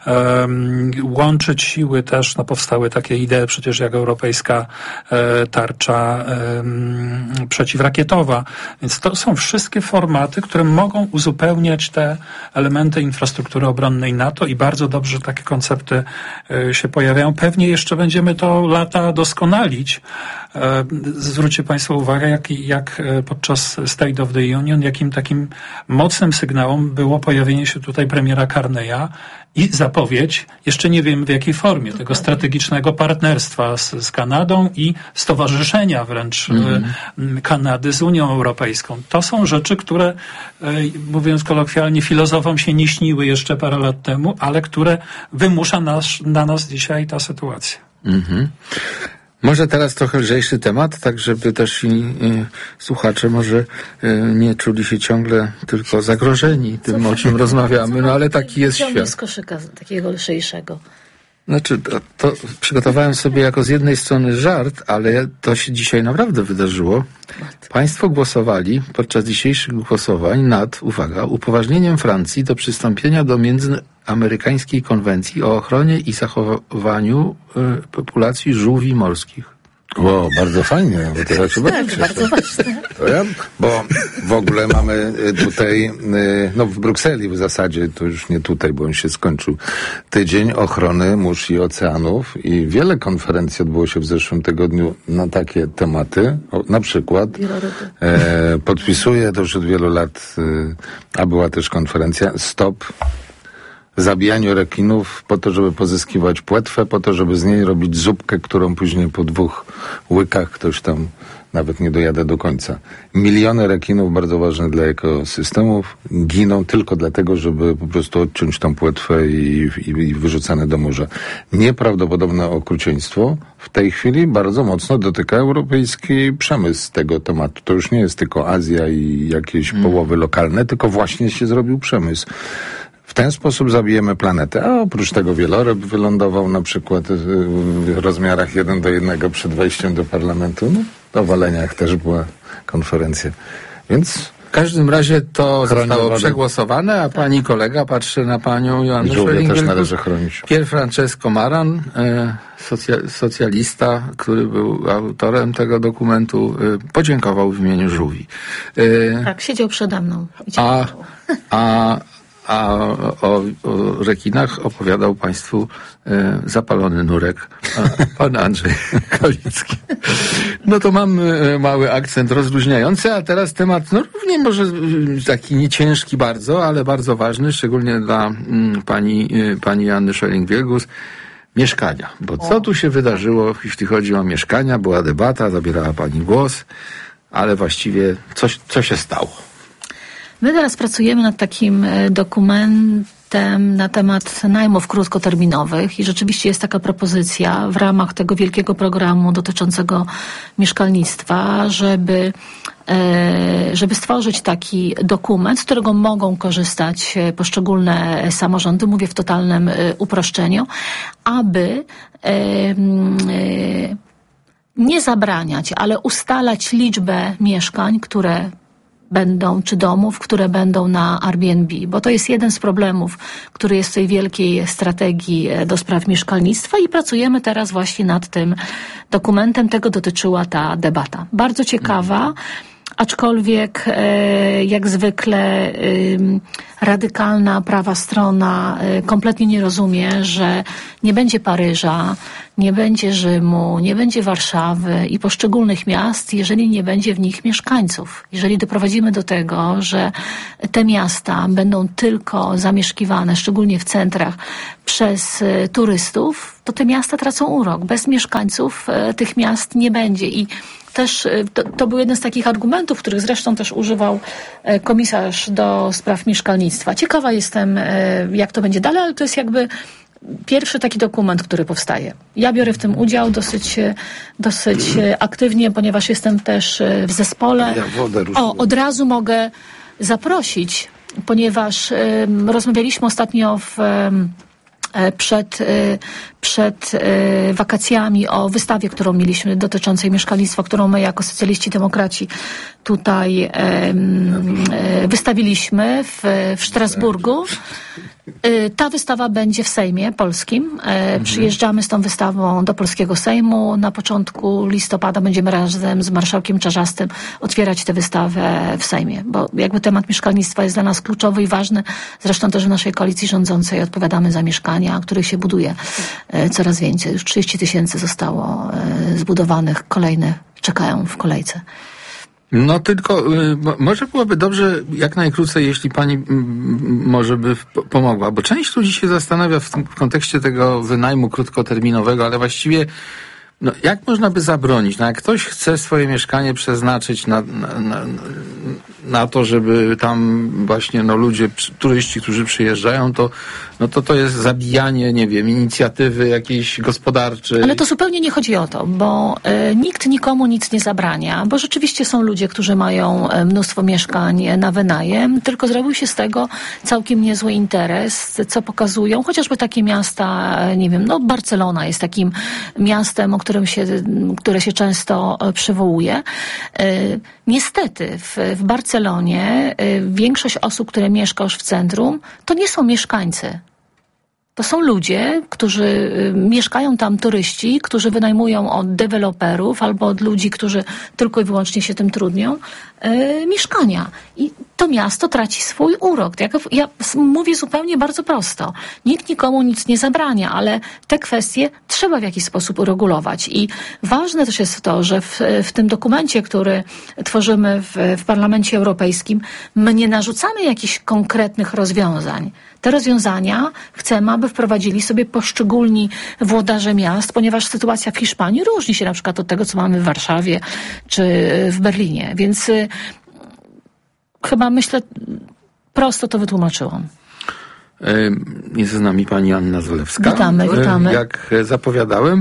łączyć siły też, powstały takie idee przecież jak europejska tarcza przeciwrakietowa, więc to są wszystkie formaty, które mogą uzupełniać te elementy infrastruktury obronnej NATO i bardzo dobrze takie koncepty się pojawiają. Pewnie jeszcze będziemy to lata doskonalić. Zwróćcie Państwo uwagę, jak podczas State of the Union, jakim takim mocnym sygnałem było pojawienie się tutaj premiera Carneya i zapowiedź, jeszcze nie wiem w jakiej formie, tego strategicznego partnerstwa z Kanadą i stowarzyszenia wręcz Kanady z Unią Europejską. To są rzeczy, które, mówiąc kolokwialnie, filozofom się nie śniły jeszcze parę lat temu, ale które wymusza na nas dzisiaj ta sytuacja. Może teraz trochę lżejszy temat, tak żeby też słuchacze może nie czuli się ciągle tylko zagrożeni tym, o czym rozmawiamy, no ale taki jest świat. Z koszyka takiego lżejszego. Znaczy, to przygotowałem sobie jako z jednej strony żart, ale to się dzisiaj naprawdę wydarzyło. Państwo głosowali podczas dzisiejszych głosowań nad, uwaga, upoważnieniem Francji do przystąpienia do Międzyamerykańskiej Konwencji o ochronie i zachowaniu populacji żółwi morskich. Wow, bardzo fajnie, bo to się Tak, bardzo ważne. Bo w ogóle mamy tutaj, w Brukseli w zasadzie, to już nie tutaj, bo on się skończył, tydzień ochrony mórz i oceanów i wiele konferencji odbyło się w zeszłym tygodniu na takie tematy. Na przykład podpisuje to już od wielu lat, a była też konferencja Stop zabijaniu rekinów po to, żeby pozyskiwać płetwę, po to, żeby z niej robić zupkę, którą później po 2 łykach ktoś tam nawet nie dojada do końca. Miliony rekinów, bardzo ważne dla ekosystemów, giną tylko dlatego, żeby po prostu odciąć tą płetwę i wyrzucane do morza. Nieprawdopodobne okrucieństwo w tej chwili bardzo mocno dotyka europejski przemysł tego tematu. To już nie jest tylko Azja i jakieś połowy lokalne, tylko właśnie się zrobił przemysł. W ten sposób zabijemy planetę, a oprócz tego wieloryb wylądował na przykład w rozmiarach 1:1 przed wejściem do parlamentu. No, w Waleniach też była konferencja. Więc w każdym razie to zostało przegłosowane, a pani kolega patrzy na panią Joannę Scheuring. Też należy chronić. Pier Francesco Maran, socjalista, który był autorem tego dokumentu, podziękował w imieniu żółwi. Tak, siedział przede mną. A o rekinach opowiadał Państwu zapalony nurek, pan Andrzej Kalicki. No to mam mały akcent rozluźniający, a teraz temat, równie może taki nie ciężki bardzo, ale bardzo ważny, szczególnie dla pani Joanny Scheuring-Wielgus. Mieszkania. Bo co tu się wydarzyło, jeśli chodzi o mieszkania? Była debata, zabierała pani głos, ale właściwie co się stało? My teraz pracujemy nad takim dokumentem na temat najmów krótkoterminowych i rzeczywiście jest taka propozycja w ramach tego wielkiego programu dotyczącego mieszkalnictwa, żeby stworzyć taki dokument, z którego mogą korzystać poszczególne samorządy, mówię w totalnym uproszczeniu, aby nie zabraniać, ale ustalać liczbę mieszkań, które będą, czy domów, które będą na Airbnb, bo to jest jeden z problemów, który jest w tej wielkiej strategii do spraw mieszkalnictwa i pracujemy teraz właśnie nad tym dokumentem. Tego dotyczyła ta debata. Bardzo ciekawa, aczkolwiek jak zwykle radykalna prawa strona kompletnie nie rozumie, że nie będzie Paryża, nie będzie Rzymu, nie będzie Warszawy i poszczególnych miast, jeżeli nie będzie w nich mieszkańców. Jeżeli doprowadzimy do tego, że te miasta będą tylko zamieszkiwane, szczególnie w centrach, przez turystów, to te miasta tracą urok. Bez mieszkańców tych miast nie będzie. I też to był jeden z takich argumentów, których zresztą też używał komisarz do spraw mieszkalnictwa. Ciekawa jestem, jak to będzie dalej, ale to jest jakby pierwszy taki dokument, który powstaje. Ja biorę w tym udział dosyć aktywnie, ponieważ jestem też w zespole. Od razu mogę zaprosić, ponieważ rozmawialiśmy ostatnio przed wakacjami o wystawie, którą mieliśmy dotyczącej mieszkalnictwa, którą my jako socjaliści demokraci tutaj wystawiliśmy w Strasburgu. Ta wystawa będzie w Sejmie Polskim. Przyjeżdżamy z tą wystawą do Polskiego Sejmu. Na początku listopada będziemy razem z marszałkiem Czarzastym otwierać tę wystawę w Sejmie, bo jakby temat mieszkalnictwa jest dla nas kluczowy i ważny. Zresztą też w naszej koalicji rządzącej odpowiadamy za mieszkania, których się buduje coraz więcej. Już 30 000 zostało zbudowanych, kolejne czekają w kolejce. No tylko może byłoby dobrze jak najkrócej, jeśli pani może by pomogła, bo część ludzi się zastanawia w kontekście tego wynajmu krótkoterminowego, ale właściwie jak można by zabronić? Jak ktoś chce swoje mieszkanie przeznaczyć na to, żeby tam właśnie ludzie, turyści, którzy przyjeżdżają, to jest zabijanie, nie wiem, inicjatywy jakiejś gospodarczej. Ale to zupełnie nie chodzi o to, bo nikt nikomu nic nie zabrania, bo rzeczywiście są ludzie, którzy mają mnóstwo mieszkań na wynajem, tylko zrobił się z tego całkiem niezły interes, co pokazują chociażby takie miasta, nie wiem, Barcelona jest takim miastem, które się często przywołuje. Niestety w Barcelonie większość osób, które mieszka już w centrum, to nie są mieszkańcy. To są ludzie, którzy mieszkają tam, turyści, którzy wynajmują od deweloperów albo od ludzi, którzy tylko i wyłącznie się tym trudnią, mieszkania. I to miasto traci swój urok. Ja mówię zupełnie bardzo prosto. Nikt nikomu nic nie zabrania, ale te kwestie trzeba w jakiś sposób uregulować. I ważne też jest to, że w tym dokumencie, który tworzymy w Parlamencie Europejskim, my nie narzucamy jakichś konkretnych rozwiązań. Te rozwiązania chcemy, aby wprowadzili sobie poszczególni włodarze miast, ponieważ sytuacja w Hiszpanii różni się na przykład od tego, co mamy w Warszawie czy w Berlinie. Więc chyba prosto to wytłumaczyłam. Jest z nami pani Anna Zalewska. Witamy. Jak zapowiadałem.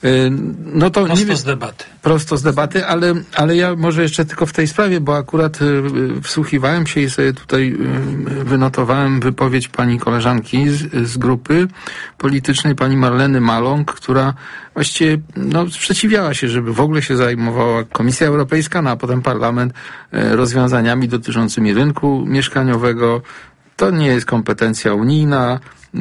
Prosto z debaty, ale ja może jeszcze tylko w tej sprawie, bo akurat wsłuchiwałem się i sobie tutaj wynotowałem wypowiedź pani koleżanki z grupy politycznej, pani Marleny Maląg, która właściwie sprzeciwiała się, żeby w ogóle się zajmowała Komisja Europejska, a potem Parlament rozwiązaniami dotyczącymi rynku mieszkaniowego. To nie jest kompetencja unijna,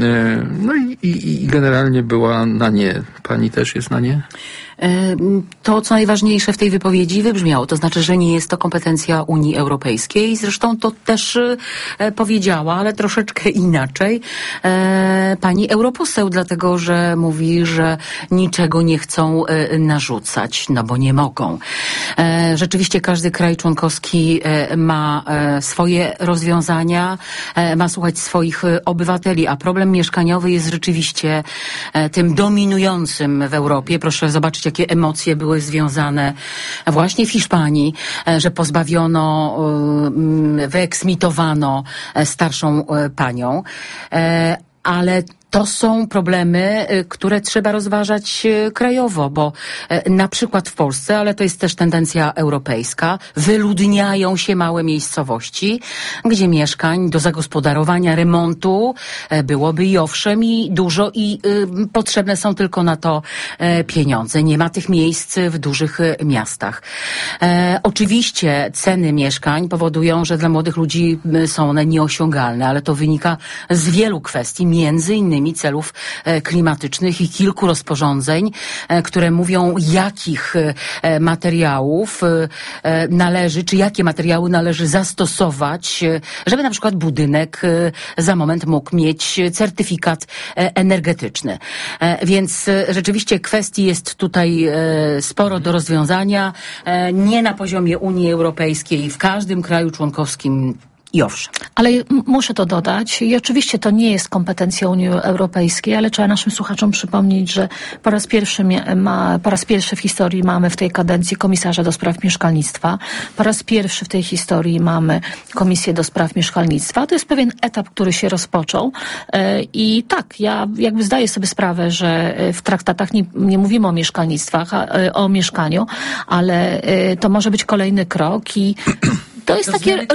i generalnie była na nie. Pani też jest na nie? To, co najważniejsze w tej wypowiedzi wybrzmiało, to znaczy, że nie jest to kompetencja Unii Europejskiej. Zresztą to też powiedziała, ale troszeczkę inaczej, pani europoseł, dlatego, że mówi, że niczego nie chcą narzucać, bo nie mogą. Rzeczywiście każdy kraj członkowski ma swoje rozwiązania, ma słuchać swoich obywateli, a problem mieszkaniowy jest rzeczywiście tym dominującym w Europie. Proszę zobaczyć, jakie emocje były związane właśnie w Hiszpanii, że pozbawiono, wyeksmitowano starszą panią. Ale to są problemy, które trzeba rozważać krajowo, bo na przykład w Polsce, ale to jest też tendencja europejska, wyludniają się małe miejscowości, gdzie mieszkań do zagospodarowania, remontu byłoby i owszem i dużo i potrzebne są tylko na to pieniądze. Nie ma tych miejsc w dużych miastach. Oczywiście ceny mieszkań powodują, że dla młodych ludzi są one nieosiągalne, ale to wynika z wielu kwestii, między innymi m.in. celów klimatycznych i kilku rozporządzeń, które mówią, jakich materiałów należy, czy jakie materiały należy zastosować, żeby na przykład budynek za moment mógł mieć certyfikat energetyczny. Więc rzeczywiście kwestii jest tutaj sporo do rozwiązania, nie na poziomie Unii Europejskiej, w każdym kraju członkowskim. I owszem. Ale muszę to dodać i oczywiście to nie jest kompetencja Unii Europejskiej, ale trzeba naszym słuchaczom przypomnieć, że po raz pierwszy w historii mamy w tej kadencji komisarza do spraw mieszkalnictwa. Po raz pierwszy w tej historii mamy Komisję do spraw mieszkalnictwa. To jest pewien etap, który się rozpoczął i tak, ja jakby zdaję sobie sprawę, że w traktatach nie mówimy o mieszkalnictwach, o mieszkaniu, ale to może być kolejny krok i to jest takie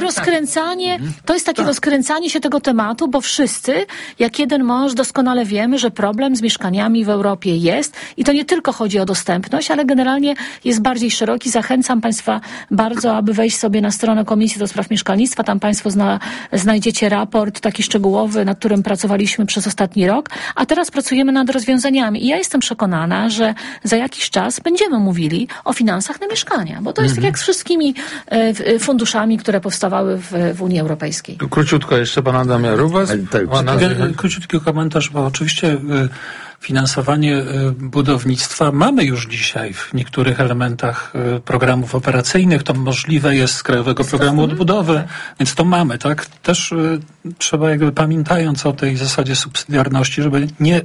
rozkręcanie się tego tematu, bo wszyscy, jak jeden mąż, doskonale wiemy, że problem z mieszkaniami w Europie jest i to nie tylko chodzi o dostępność, ale generalnie jest bardziej szeroki. Zachęcam Państwa bardzo, aby wejść sobie na stronę Komisji do Spraw Mieszkalnictwa. Tam Państwo znajdziecie raport taki szczegółowy, nad którym pracowaliśmy przez ostatni rok, a teraz pracujemy nad rozwiązaniami. I ja jestem przekonana, że za jakiś czas będziemy mówili o finansach na mieszkania, bo to jest tak jak z wszystkimi funduszami, które powstawały w Unii Europejskiej. Króciutko jeszcze pan Adam Jarubas. Króciutki komentarz, bo oczywiście finansowanie budownictwa mamy już dzisiaj w niektórych elementach programów operacyjnych. To możliwe jest z Krajowego Programu Odbudowy, więc to mamy, tak? Też trzeba jakby pamiętając o tej zasadzie subsydiarności, żeby nie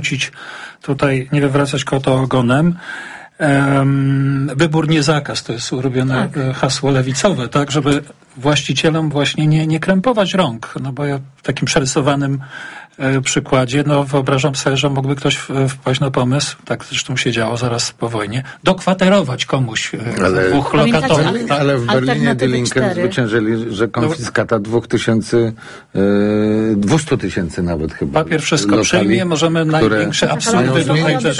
wywracać kota ogonem. Wybór nie zakaz, to jest ulubione hasło lewicowe, tak, żeby właścicielom właśnie nie krępować rąk, no bo ja w takim przerysowanym przykładzie, wyobrażam sobie, że mógłby ktoś wpaść na pomysł, tak zresztą się działo zaraz po wojnie, dokwaterować komuś dwóch lokatorów. Ale w Berlinie Die Linken zwyciężyli, że konfiskata 200 tysięcy nawet chyba. Papier wszystko przyjmie, możemy największe absurdy tutaj też.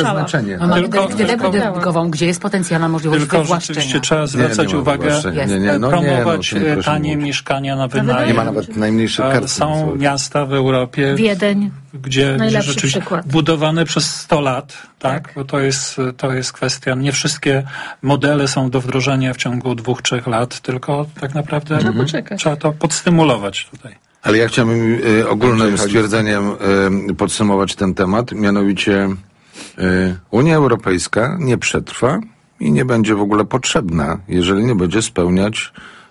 Gdzie jest potencjalna możliwość wywłaszczenia. Rzeczywiście trzeba zwracać uwagę, promować tanie mieszkania na wynajem. Nie ma nawet najmniejszych kart. Są miasta w Europie, gdzie rzeczywiście budowane przez 100 lat, tak? Bo to jest kwestia. Nie wszystkie modele są do wdrożenia w ciągu 2-3 lat, tylko tak naprawdę trzeba to podstymulować tutaj. Ale ja chciałbym ogólnym stwierdzeniem podsumować ten temat, mianowicie Unia Europejska nie przetrwa i nie będzie w ogóle potrzebna, jeżeli nie będzie spełniać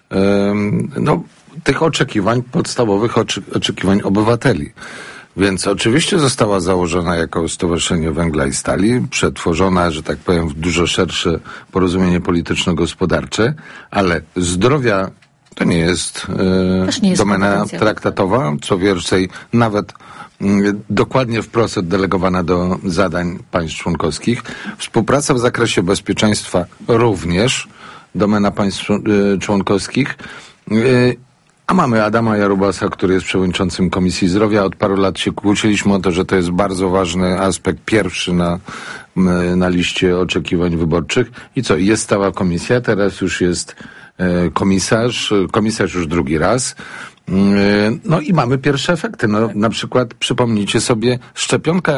tych oczekiwań, podstawowych oczekiwań obywateli. Więc oczywiście została założona jako Stowarzyszenie Węgla i Stali, przetworzona, że tak powiem, w dużo szersze porozumienie polityczno-gospodarcze, ale zdrowia to nie jest domena traktatowa, co więcej, nawet dokładnie wprost oddelegowana do zadań państw członkowskich. Współpraca w zakresie bezpieczeństwa również domena państw członkowskich. A mamy Adama Jarubasa, który jest przewodniczącym Komisji Zdrowia. Od paru lat się kłóciliśmy o to, że to jest bardzo ważny aspekt, pierwszy na liście oczekiwań wyborczych. I co? Jest stała komisja, teraz już jest komisarz już drugi raz. No i mamy pierwsze efekty. No, na przykład przypomnijcie sobie szczepionka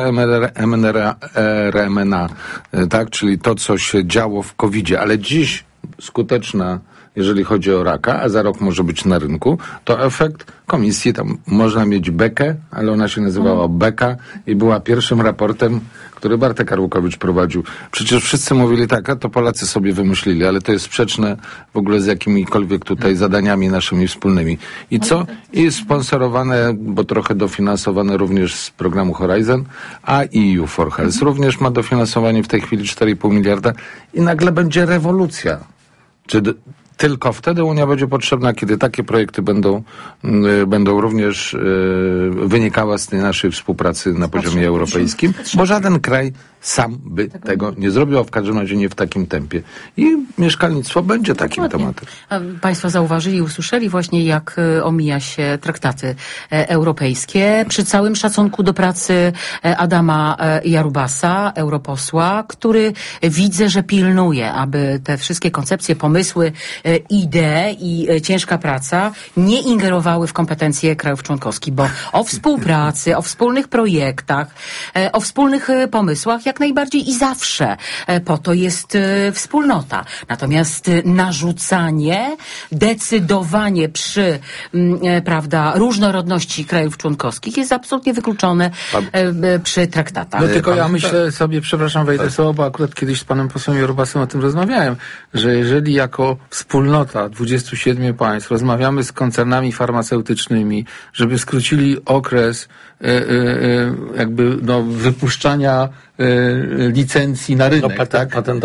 mRNA, tak? Czyli to, co się działo w COVID-zie, ale dziś skuteczna, jeżeli chodzi o raka, a za rok może być na rynku, to efekt komisji, tam można mieć bekę, ale ona się nazywała beka i była pierwszym raportem, który Bartek Arłukowicz prowadził. Przecież wszyscy mówili tak, a to Polacy sobie wymyślili, ale to jest sprzeczne w ogóle z jakimikolwiek tutaj zadaniami naszymi wspólnymi. I co? I sponsorowane, bo trochę dofinansowane również z programu Horizon, a EU for Health również ma dofinansowanie w tej chwili 4,5 miliarda i nagle będzie rewolucja. Czy tylko wtedy Unia będzie potrzebna, kiedy takie projekty będą również wynikały z tej naszej współpracy na poziomie europejskim, bo żaden kraj sam by tego nie zrobił, a w każdym razie nie w takim tempie. I mieszkalnictwo będzie takim tematem. Państwo zauważyli i usłyszeli właśnie, jak omija się traktaty europejskie. Przy całym szacunku do pracy Adama Jarubasa, europosła, który widzę, że pilnuje, aby te wszystkie koncepcje, pomysły idee i ciężka praca nie ingerowały w kompetencje krajów członkowskich, bo o współpracy, o wspólnych projektach, o wspólnych pomysłach jak najbardziej i zawsze po to jest wspólnota. Natomiast narzucanie, decydowanie przy różnorodności krajów członkowskich jest absolutnie wykluczone przy traktatach. No tylko ja myślę sobie, przepraszam, wejdę słowo, bo akurat kiedyś z panem posłem Jorubasem o tym rozmawiałem, że jeżeli jako wspólnota 27 państw rozmawiamy z koncernami farmaceutycznymi, żeby skrócili okres wypuszczania licencji na rynek, tak?